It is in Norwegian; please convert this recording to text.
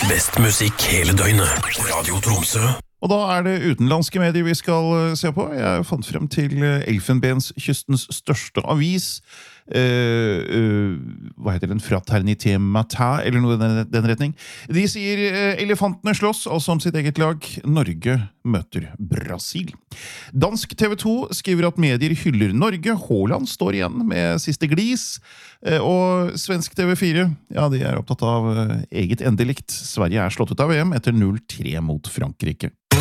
Best musikk hele døgnet. Radio Tromsø. Og da det utenlandske medier vi skal se på. Jeg fant frem til Elfenbenskystens største avis. Hva heter den? Fraternité Matin, eller noe i den retning. De sier elefantene slåss, altså om sitt eget lag. Norge møter Brasil. Dansk TV 2 skriver at medier hyller Norge. Haaland står igjen med siste glis. Og svensk TV 4, ja, de opptatt av eget endelikt. Sverige slått ut av VM etter 0-3 mot Frankrike.